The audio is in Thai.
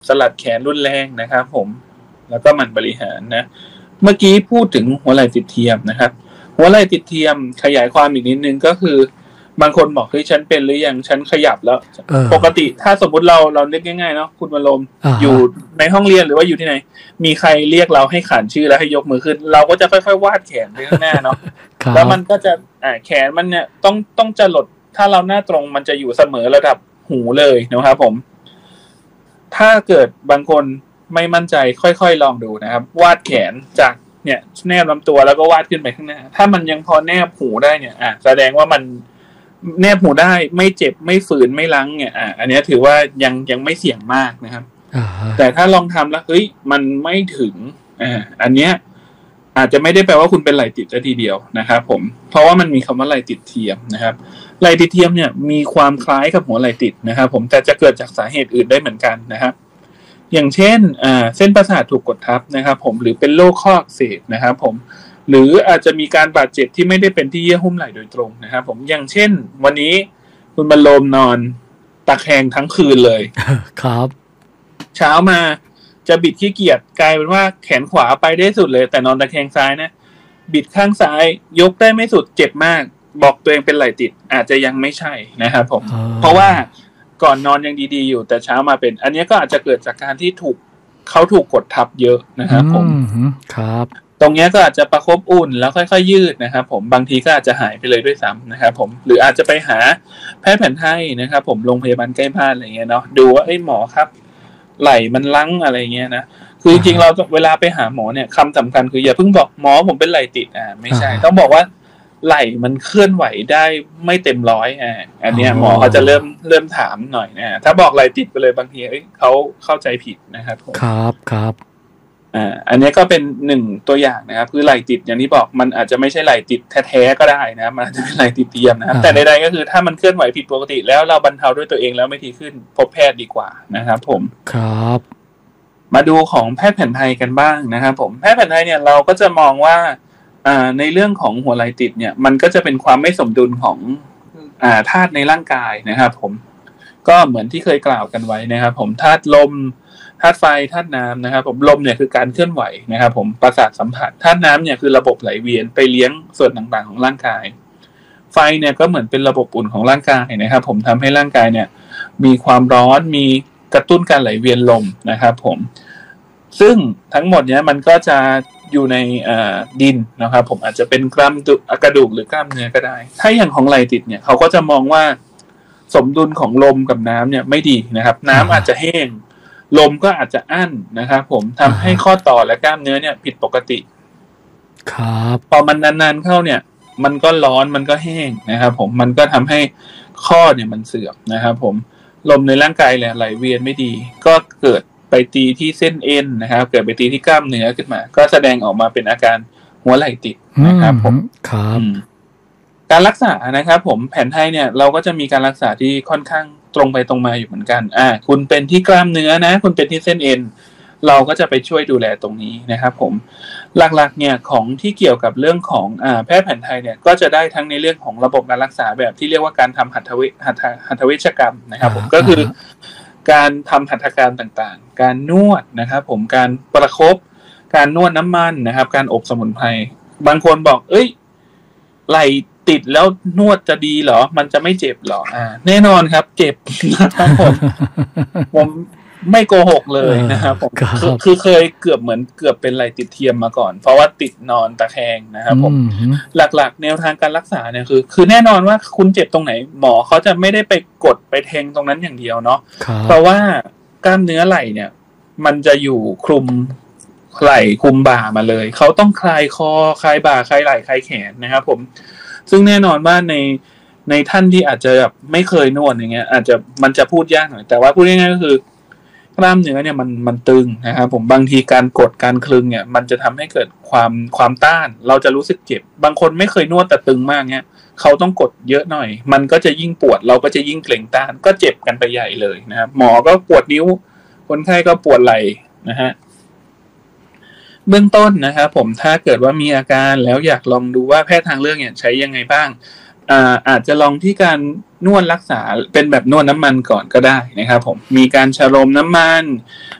สลัดแขนรุนแรงนะครับผมแล้วก็มันบริหารนะเมื่อกี้พูดถึงหัวไหล่ติดเทียมนะครับหัวไหล่ติดเทียมขยายความอีกนิดนึงก็คือบางคนบอกเฮ้ยฉันเป็นหรือยังฉันขยับแล้วปกติถ้าสมมุติเรานึกง่ายๆเนาะคุณวรมอยู่ในห้องเรียนหรือว่าอยู่ที่ไหนมีใครเรียกเราให้ขานชื่อแล้วให้ยกมือขึ้นเราก็จะค่อยๆวาดแขนไปข้างหน้าเนาะแล้วมันก็จะแขนมันเนี่ยต้องจะหลดถ้าเราหน้าตรงมันจะอยู่เสมอระดับหูเลยนะครับผมถ้าเกิดบางคนไม่มั่นใจค่อยๆลองดูนะครับวาดแขนจากเนี่ยแนบลำตัวแล้วก็วาดขึ้นไปข้างหน้าถ้ามันยังพอแนบหูได้เนี่ยแสดงว่ามันแนบหูได้ไม่เจ็บไม่ฝืนไม่ลั้งเนี่ยอันนี้ถือว่ายังไม่เสี่ยงมากนะครับแต่ถ้าลองทำแล้วเฮ้ยมันไม่ถึงอันเนี้ยอาจจะไม่ได้แปลว่าคุณเป็นไหล่ติดซะทีเดียวนะครับผมเพราะว่ามันมีคำว่าไหล่ติดเทียมนะครับไหล่ติดเทียมเนี่ยมีความคล้ายกับหัวไหล่ติดนะครับผมแต่จะเกิดจากสาเหตุอื่นได้เหมือนกันนะครับอย่างเช่นเส้นประสาทถูกกดทับนะครับผมหรือเป็นโรคข้ออักเสบนะครับผมหรืออาจจะมีการบาดเจ็บที่ไม่ได้เป็นที่เยื่อหุ้มไหล่โดยตรงนะครับผมอย่างเช่นวันนี้คุณบรรโลมนอนตะแคงทั้งคืนเลยครับเช้ามาจะบิดขี้เกียจกลายเป็นว่าแขนขวาไปได้สุดเลยแต่นอนตะแคงซ้ายนะบิดข้างซ้ายยกได้ไม่สุดเจ็บมากบอกตัวเองเป็นไหล่ติดอาจจะยังไม่ใช่นะครับผมเพราะว่าก่อนนอนยังดีๆอยู่แต่เช้ามาเป็นอันนี้ก็อาจจะเกิดจากการที่เขาถูกกดทับเยอะนะครับผมครับตรงนี้ก็อาจจะประคบอุ่นแล้วค่อยๆยืดนะครับผมบางทีก็อาจจะหายไปเลยด้วยซ้ำนะครับผมหรืออาจจะไปหาแพทย์แผนไทยนะครับผมโรงพยาบาลใกล้บ้านอะไรเงี้ยเนาะดูว่าหมอครับไหล่มันลั้งอะไรเงี้ยนะคือจริงๆเราเวลาไปหาหมอเนี่ยคำสำคัญคืออย่าเพิ่งบอกหมอผมเป็นไหล่ติดไม่ใช่ต้องบอกว่าไหล่มันเคลื่อนไหวได้ไม่เต็มร้อยอันเนี้ยหมอเขาจะเริ่มถามหน่อยนะถ้าบอกไหล่ติดไปเลยบางทีเขาเข้าใจผิดนะครับผมครับอันนี้ก็เป็นหนึ่งตัวอย่างนะครับคือไหล่ติดอย่างที่บอกมันอาจจะไม่ใช่ไหล่ติดแท้ๆก็ได้นะมันอาจจะเป็นไหล่ติดเทียมนะครับแต่ใดๆก็คือถ้ามันเคลื่อนไหวผิดปกติแล้วเราบรรเทาด้วยตัวเองแล้วไม่ดีขึ้นพบแพทย์ดีกว่านะครับผมครับมาดูของแพทย์แผนไทยกันบ้างนะครับผมแพทย์แผนไทยเนี่ยเราก็จะมองว่าในเรื่องของหัวไหล่ติดเนี่ยมันก็จะเป็นความไม่สมดุลของธาตุในร่างกายนะครับผมก็เหมือนที่เคยกล่าวกันไว้นะครับผมธาตุลมธาตุไฟธาตุน้ำนะครับผมลมเนี่ยคือการเคลื่อนไหวนะครับผมประสาทสัมผัสธาตุน้ำเนี่ยคือระบบไหลเวียนไปเลี้ยงส่วนต่างๆของร่างกายไฟเนี่ยก็เหมือนเป็นระบบอุ่นของร่างกายนะครับผมทำให้ร่างกายเนี่ยมีความร้อนมีกระตุ้นการไหลเวียนลมนะครับผมซึ่งทั้งหมดเนี่ยมันก็จะอยู่ในดินนะครับผมอาจจะเป็นกระดูกหรือกล้ามเนื้อก็ได้ถ้าอย่างของไหล่ติดเนี่ยเขาก็จะมองว่าสมดุลของลมกับน้ำเนี่ยไม่ดีนะครับน้ำอาจจะแห้งลมก็อาจจะอั้นนะครับผมทำให้ข้อต่อและกล้ามเนื้อเนี่ยผิดปกติครับพอมันนานๆเข้าเนี่ยมันก็ร้อนมันก็แห้งนะครับผมมันก็ทำให้ข้อเนี่ยมันเสื่อมนะครับผมลมในร่างกายเนี่ยไหลเวียนไม่ดีก็เกิดไปตีที่เส้นเอ็นนะครับเกิดไปตีที่กล้ามเนื้อขึ้นมาก็แสดงออกมาเป็นอาการหัวไหล่ติดนะครับผมครับการรักษานะครับผมแผนไทยเนี่ยเราก็จะมีการรักษาที่ค่อนข้างตรงไปตรงมาอยู่เหมือนกันคุณเป็นที่กล้ามเนื้อนะคุณเป็นที่เส้นเอ็นเราก็จะไปช่วยดูแลตรงนี้นะครับผมหลักๆเนี่ยของที่เกี่ยวกับเรื่องของแพทย์แผนไทยเนี่ยก็จะได้ทั้งในเรื่องของระบบการรักษาแบบที่เรียกว่าการทำหัตถเวชกรรมนะครับผมก็คือการทำหัตถการต่างๆการนวดนะครับผมการประคบการนวดน้ำมันนะครับการอบสมุนไพรบางคนบอกไหล่ติดแล้วนวดจะดีเหรอมันจะไม่เจ็บเหรอแน่นอนครับเจ็บนะครับผมไม่โกหกเลยนะครับผมคือเคยเกือบเป็นไหล่ติดเทียมมาก่อนเพราะว่าติดนอนตะแคงนะครับผมหลักๆแนวทางการรักษาเนี่ยคือแน่นอนว่าคุณเจ็บตรงไหนหมอเขาจะไม่ได้ไปกดไปแทงตรงนั้นอย่างเดียวเนาะเพราะว่ากล้ามเนื้อไหล่เนี่ยมันจะอยู่คลุมไหล่คลุมบ่ามาเลยเขาต้องคลายคอคลายบ่าคลายไหล่คลายแขนนะครับผมซึ่งแน่นอนว่าในท่านที่อาจจะแบบไม่เคยนวดอย่างเงี้ยอาจจะมันจะพูดยากหน่อยแต่ว่าพูดง่ายๆก็คือกล้ามเนื้อเนี่ยมันตึงนะครับผมบางทีการกดการคลึงเนี่ยมันจะทำให้เกิดความต้านเราจะรู้สึกเจ็บบางคนไม่เคยนวดแต่ตึงมากเงี้ยเขาต้องกดเยอะหน่อยมันก็จะยิ่งปวดเราก็จะยิ่งเกร็งต้านก็เจ็บกันไปใหญ่เลยนะครับหมอก็ปวดนิ้วคนไข้ก็ปวดไหล่นะฮะเบื้องต้นนะครับผมถ้าเกิดว่ามีอาการแล้วอยากลองดูว่าแพทย์ทางเลือกเนี่ยใช้ยังไงบ้างอาจจะลองที่การนวดรักษาเป็นแบบนวดน้ำมันก่อนก็ได้นะครับผมมีการชะโลมน้ำมัน